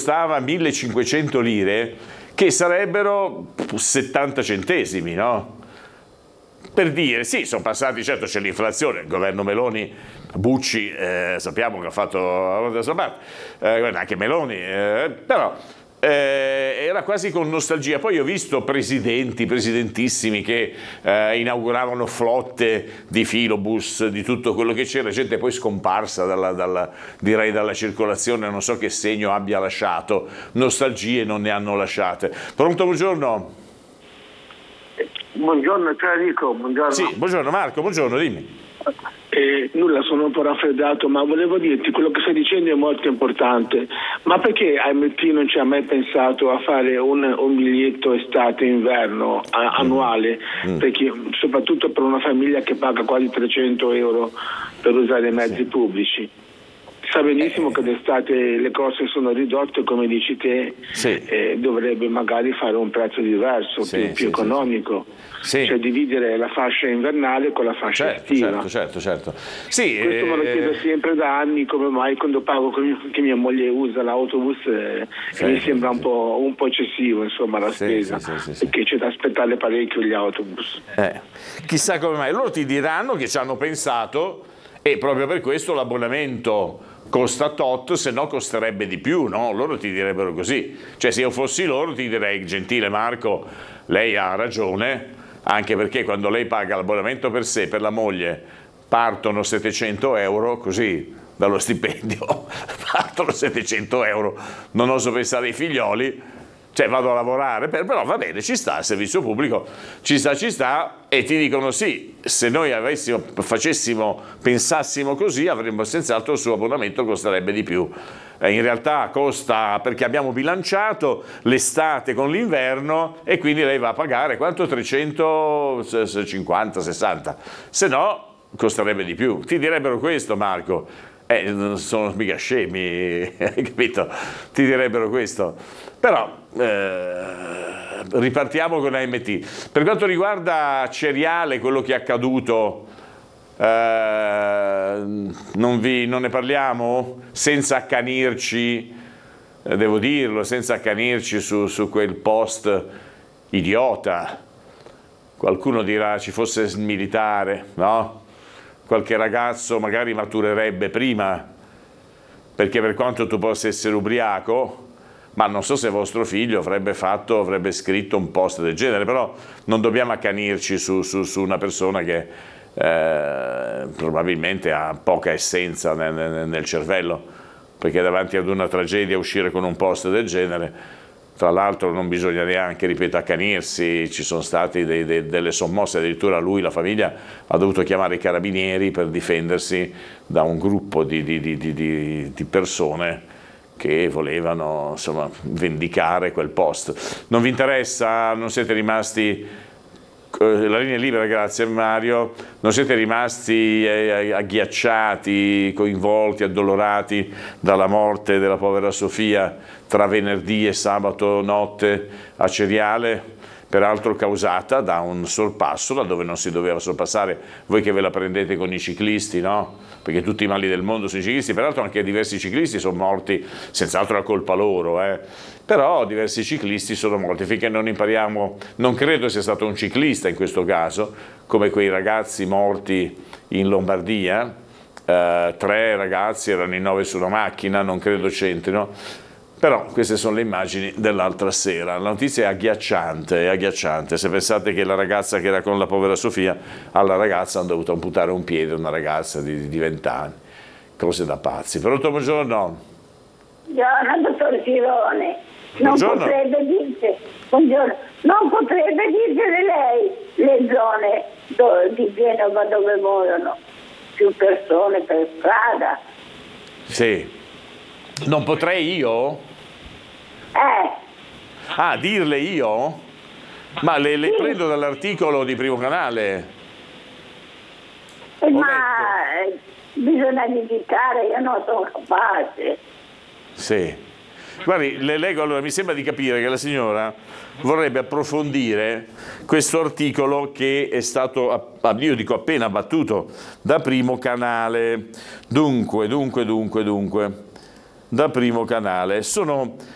costava 1500 lire, che sarebbero 70 centesimi, no? Per dire, sì, sono passati, certo c'è l'inflazione, il governo Meloni, Bucci, sappiamo che ha fatto la sua parte, anche Meloni, però era quasi con nostalgia. Poi ho visto presidentissimi che inauguravano flotte di filobus, di tutto quello che c'era, gente poi scomparsa direi dalla circolazione, non so che segno abbia lasciato, nostalgie non ne hanno lasciate. Pronto, buongiorno? Buongiorno, ciao Enrico, buongiorno. Sì, buongiorno Marco, buongiorno, dimmi. Nulla, sono un po' raffreddato, ma volevo dirti, quello che stai dicendo è molto importante. Ma perché AMT non ci ha mai pensato a fare un biglietto estate-inverno annuale? Perché, soprattutto per una famiglia che paga quasi 300 euro per usare i mezzi pubblici. Sa benissimo che d'estate le cose sono ridotte, come dici te, dovrebbe magari fare un prezzo diverso, più economico. Sì. Cioè dividere la fascia invernale con la fascia estiva. Certo. Sì, questo me lo chiedo sempre da anni, come mai quando pago che mia moglie usa l'autobus mi sembra un po' eccessivo, insomma, la spesa, perché c'è da aspettarle parecchio gli autobus. Chissà come mai. Loro ti diranno che ci hanno pensato e proprio per questo l'abbonamento costa tot, se no costerebbe di più, no? Loro ti direbbero così. Cioè, se io fossi loro ti direi, gentile Marco, lei ha ragione, anche perché quando lei paga l'abbonamento per sé, per la moglie, partono 700 euro, così dallo stipendio, partono 700 euro, non oso pensare ai figlioli, cioè vado a lavorare, però va bene, ci sta, il servizio pubblico, ci sta, e ti dicono sì, se noi pensassimo così, avremmo senz'altro il suo abbonamento costerebbe di più. In realtà costa perché abbiamo bilanciato l'estate con l'inverno e quindi lei va a pagare quanto? 350, 60, se no costerebbe di più. Ti direbbero questo, Marco, non sono mica scemi, hai capito? Ti direbbero questo. Però ripartiamo con AMT. Per quanto riguarda Ceriale, quello che è accaduto, non ne parliamo? Senza accanirci, devo dirlo, senza accanirci su quel post idiota. Qualcuno dirà ci fosse il militare, no? Qualche ragazzo magari maturerebbe prima, perché per quanto tu possa essere ubriaco, ma non so se vostro figlio avrebbe scritto un post del genere, però non dobbiamo accanirci su una persona che probabilmente ha poca essenza nel cervello, perché davanti ad una tragedia uscire con un post del genere, tra l'altro non bisogna neanche, ripeto, accanirsi, ci sono state delle sommosse, addirittura lui, la famiglia, ha dovuto chiamare i carabinieri per difendersi da un gruppo di persone che volevano, insomma, vendicare quel post. Non vi interessa? Non siete rimasti, la linea è libera, grazie Mario, non siete rimasti agghiacciati, coinvolti, addolorati dalla morte della povera Sofia tra venerdì e sabato notte a Ceriale, peraltro causata da un sorpasso laddove non si doveva sorpassare? Voi che ve la prendete con i ciclisti, no? Perché tutti i mali del mondo sono i ciclisti, peraltro anche diversi ciclisti sono morti, senz'altro è colpa loro, però diversi ciclisti sono morti, finché non impariamo, non credo sia stato un ciclista in questo caso, come quei ragazzi morti in Lombardia, 3 ragazzi, erano in 9 su una macchina, non credo c'entrino. Però queste sono le immagini dell'altra sera. La notizia è agghiacciante. Se pensate che la ragazza che era con la povera Sofia, alla ragazza hanno dovuto amputare un piede, una ragazza di 20 anni. Cose da pazzi. Pronto, buongiorno. Buongiorno, dottor Girone. Buongiorno. Non potrebbe dircele lei le zone di Genova dove muoiono più persone per strada? Sì. Non potrei io? Dirle io? Ma le prendo dall'articolo di Primo Canale. Bisogna digitare, io non sono capace. Sì. Guardi, le leggo, allora mi sembra di capire che la signora vorrebbe approfondire questo articolo che è stato, io dico appena battuto, da Primo Canale. Dunque. Da Primo Canale. Sono